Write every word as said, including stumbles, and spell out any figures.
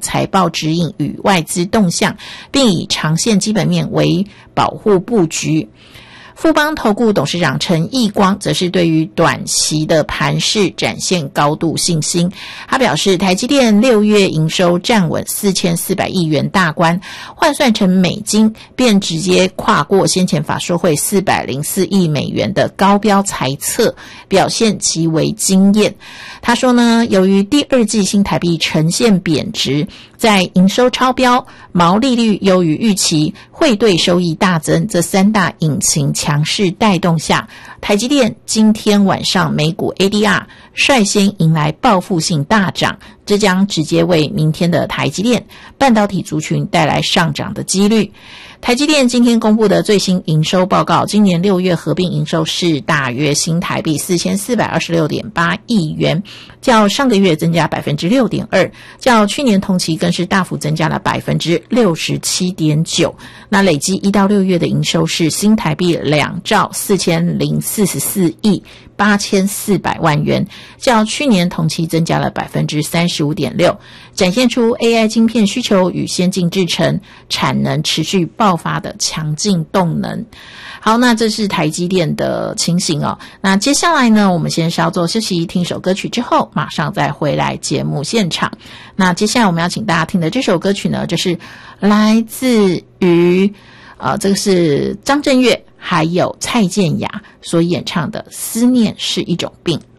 财报指引与外资动向，并以长线基本面为保护布局。富邦投顾董事长陈义光则是对于短期的盘势展现高度信心。他表示，台积电六月营收站稳四千四百亿元大关，换算成美金便直接跨过先前法说会四百零四亿美元的高标财测，表现极为惊艳。他说呢，由于第二季新台币呈现贬值，在营收超标、毛利率优于预期、汇兑收益大增这三大引擎强势带动下，台积电今天晚上美股 A D R 率先迎来报复性大涨，这将直接为明天的台积电半导体族群带来上涨的几率。台积电今天公布的最新营收报告，今年六月合并营收是大约新台币 四千四百二十六点八亿元，较上个月增加 百分之六点二， 较去年同期更是大幅增加了 百分之六十七点九。 那累计一到六月的营收是新台币两兆四千零四十四亿八千四百万元，较去年同期增加了 百分之三十五点六， 展现出 A I 晶片需求与先进制程产能持续爆发的强劲动能。好，那这是台积电的情形哦。那接下来呢，我们先稍作休息，听首歌曲之后马上再回来节目现场。那接下来我们要请大家听的这首歌曲呢，就是来自于呃，这个是张震岳还有蔡健雅所演唱的《思念是一种病》。